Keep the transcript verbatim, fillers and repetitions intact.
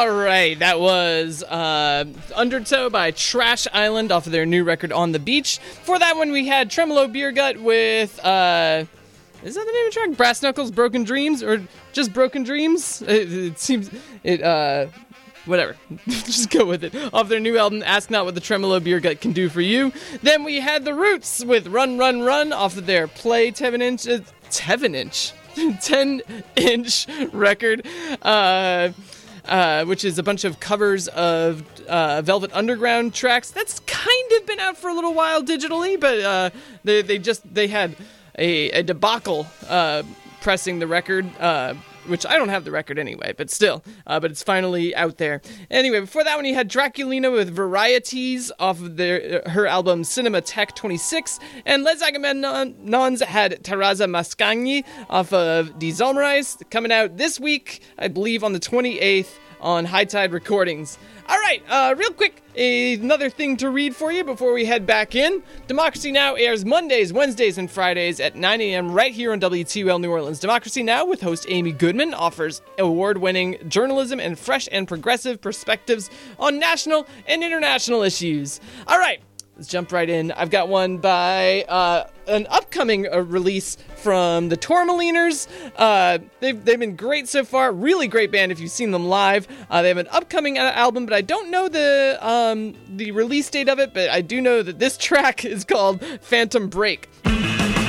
All right, that was uh, Undertow by Trash Island off of their new record On the Beach. For that one, we had Tremolo Beer Gut with, uh, is that the name of the track? Brass Knuckles, Broken Dreams, or just Broken Dreams? It, it seems, it, uh, whatever. Just go with it. Off their new album, Ask Not What the Tremolo Beer Gut Can Do For You. Then we had The Roots with Run, Run, Run off of their Play seven inch, uh, seven inch? ten inch record, uh, uh, which is a bunch of covers of uh, Velvet Underground tracks. That's kind of been out for a little while digitally, but uh, they they just they had a, a debacle uh, pressing the record. Uh, which I don't have the record anyway, but still, uh, but it's finally out there. Anyway, before that one, you had Draculina with Varieties off of their her album Cinema Tech twenty-six, and Les Agamemnons had Terraza Mascagni off of Die Sommerreis, coming out this week, I believe on the twenty-eighth on High Tide Recordings. All right, uh, real quick, another thing to read for you before we head back in. Democracy Now! Airs Mondays, Wednesdays, and Fridays at nine a.m. right here on W T U L New Orleans. Democracy Now! With host Amy Goodman offers award-winning journalism and fresh and progressive perspectives on national and international issues. All right, let's jump right in. I've got one by uh, an upcoming uh, release from the Tourmaliners. Uh, they've, they've been great so far. Really great band if you've seen them live. Uh, they have an upcoming album, but I don't know the um, the release date of it, but I do know that this track is called Phantom Break.